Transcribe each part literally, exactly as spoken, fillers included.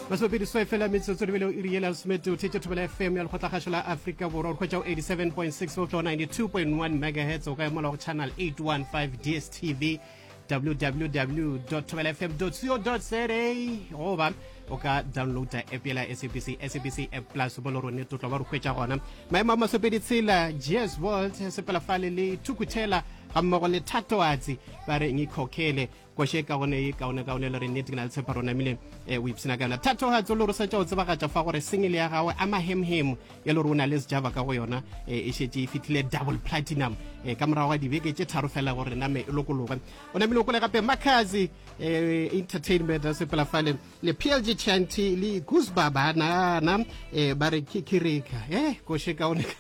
Masopedi soe fela metsotso re bele iriela smete o tshetse thobela F M ya lekgotla gasho la Africa Borwa go tšwa eighty-seven point six go tšwa ninety-two point one megahertz o ka mola go channel eight one five D S T V w w w dot thobela f m dot co dot za goba o ka downloada app ya S A B C S A B C app plus bo lo rone totlo ba re khwetša gona maemo a Masopedi tshela G S World sepela fale le Thukuthela ga mmogo le Thatohatsi ba re ngikhokhele go sheka gone e kaone kaone le re nnete na le tsheparona mile e o ipsina kana Thatohatsi lo re sa tšo tseba ga tša fa gore single ya gawe a mahemhem ya lo rona le Java ka go yona e shetse e fitile double platinum e ka morago di beke tše tharo fela gore na me lokologa ona mile go le gape Makhazi entertainment a sepela fale le P L G Chanti le Goosebaba na na e ba re Kikirika eh go sheka one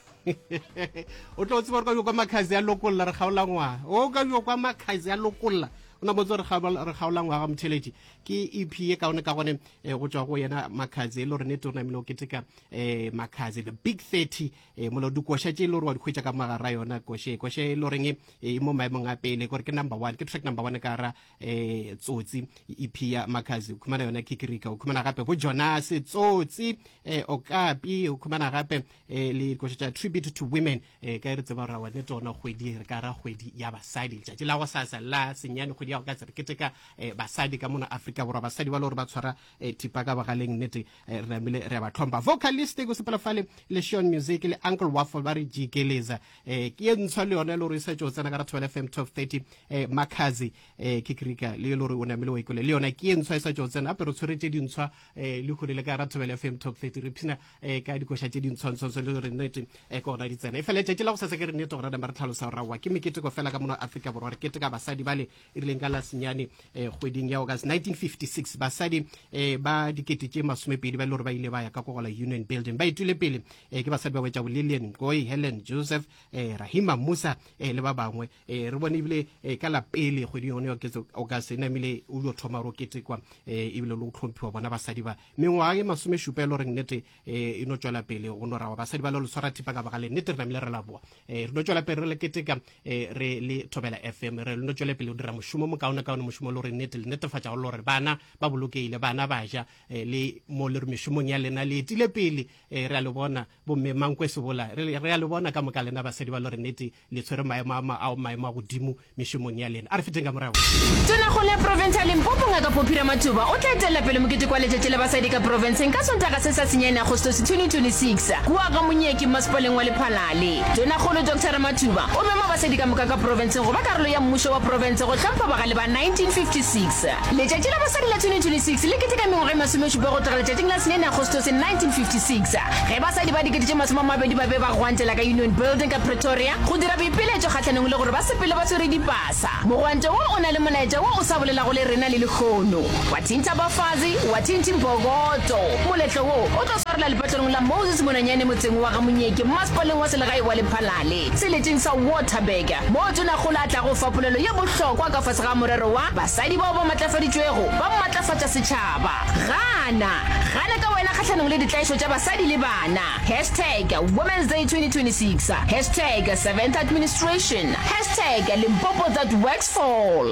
o tlo tseba go kwa Makhazi ya lokolla re gaola ngwa o ka yo kwa Makhazi ya lokolla ona motso re gaola re gaola ngwa ga mtheleji ke E P e kaone ka gone go tswa go yena Makhazi lo re ne tona milo keteka eh Makhazi the big thirty eh mo lo dukosha tše lo re wa dikhwetša ka magara yona koshe koshe lo reng e mo maemong a pele gore ke number one ke track number one ka ra eh Tsotsi E P ya Makhazi khumana yona Kikirika khumana gape bo Jonas Tsotsi eh Okapi khumana gape eh le kosha tribute to women eh ka re tseba ra wa ne tona kgwedi re ka ra kgwedi ya basadi tša la go sasa la senyane kgwedi ya go ka tsere keteka eh basadi ka mona Africa borwa basadi ba lo re ba tshwara tipa ka bagaleng nete re namile re ba tlhompa vocalist go sepela fale le Sean Music le Uncle Waffle ba re jikeleza eh ke ntshwa le yona lo re se tšo tsena ka twelve F M twelve thirty eh Makhazi eh Kikirika le lo re o namile wa ikole le yona ke ntshwa e se tšo tsena pero tshwaretse di ntshwa eh le go le ka twelve F M twelve thirty re phina eh ka dikosha tše di ntshwa ntshwa le re nete e ka ona di tsena e fela tše la go sa se ke re nete gore ba re tlhalosa ra wa ke mekete go fela ka mona Africa borwa re keteka basadi bale e rileng ka la senyane eh kgweding ya August nineteen fifty-six basadi eh ba dikete tše masomepedi ba le gore ba ile ba ya ka kogola Union Building ba itule pele eh ke basadi ba wetša bo Lillian Ngoyi Helen Joseph eh Rahima Musa eh le ba bangwe eh re bone ibile eh ka la pele kgweding yone ke August ena mile o yo thoma ro ketekwa eh ibile lo tlhomphiwa bona basadi ba mengwa ya masomešupa lo reng nete eh ino tšwela pele go no ra basadi ba lo tshwara tipa ka bagale nete re namile re la boa eh re no tšwela pele re le keteka eh re le Thobela F M re no tšwela pele o dira mošomo mo kaone kaone mošomo lo re nete le netefatša go lo re bana ba bolokeile bana ba ja le mo le mešomong ya lena le tile pele re a le bona bo mme Mankwe Sebola re a le bona ka moka lena basadi ba lo re nete le tshwere maemo a maemo a godimo mešomong ya lena a re feteng ka morago tona go le provincial Limpopo ngaka Phophi Ramathuba o tla etela pele mokete kwa letšatši la basadi ka provinceng ka Sontaga se sa senyane Agostose twenty twenty-six kua ga monyeki masepaleng wa Lephalale tona golo Doctor Ramathuba o mema basadi ka moka ka provinceng go ba karolo ya mmušo wa province go tlhompha bagale ba nineteen fifty-six letšatši la basadi la twenty twenty-six le keteka mengwaga e masomešupa go tloga letšatšing la senyane Agostose nineteen fifty-six ge basadi ba dikete tše masome a mabedi ba be ba gwantela ka Union Building ka Pretoria go dira boipeletšo kgatlhanong le gore ba sepele ba tshwere dipasa mogwantšo wo o na le molaetša wo o sa bolelago le rena le lekgono wa thinta bafazi wa thinti mbogoto moletlo wo o tlo swarela lepatlelong la Moses Monanyane motseng wa ga monyeki masepaleng wa selegae wa Lephalale seletšeng sa Waterberg mo tona go latla go fapolelo ye bohlokwa ka fase ga morero wa basadi bao ba matlafaditšwego ba matlafatša setšhaba gana gana ka wena kgatlhanong le ditlaišo tša basadi le bana hashtag Women's Day twenty twenty-six hashtag seventh administration hashtag Limpopo that works for all.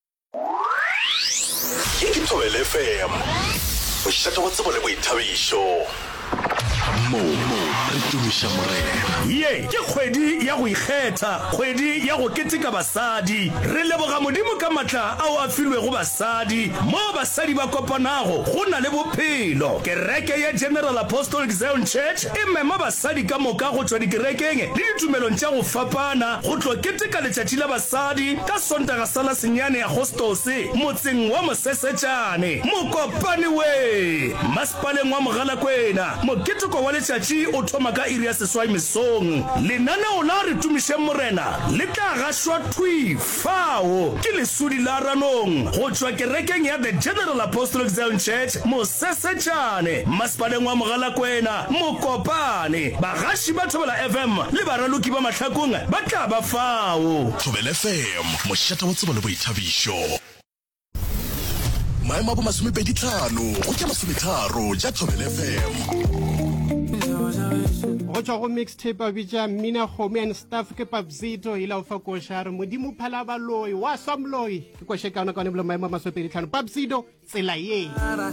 Ke Thobela F M o šata wa tsebo le boithabišo mo re tumiša morena ye ke kgwedi ya go ikgetha kgwedi ya go keteka basadi re leboga modimo ka matla ao a filwego basadi mo basadi ba kopanago go na le bophelo kereke ya General Apostolic Zion Church e mema basadi ka moka go tšwa dikerekeng le ditumelong tša go fapana go tlo keteka letšatši la basadi ka Sontaga sa la senyane Agostose motseng wa Mosesetšane mokopane we masepaleng wa Mogalakwena moketeko wa letšatši o thoma ka iri ya seswai mesong lenaneo la re tumiše morena le tla gašwa twi fao ke lesudi la ranong go tšwa kerekeng ya the General Apostolic Zion Church Mosesetšane masepaleng wa Mogalakwena mokopane bagaši ba Thobela F M le baraloki ba mahlakong ba tla ba fao Thobela F M mošata wa tsebo le boithabišo maemo a bo masomepedi tlhano go tša masometharo ja Thobela F M go tšwa go mixtape a bitša Mmina Kgomo and Stuff ke Papsito ila o fa koša re modimo phala baloi wa swa moloi ke koše kaone kaone bolo maemo a masomepedi tlhano Papsito tsela ye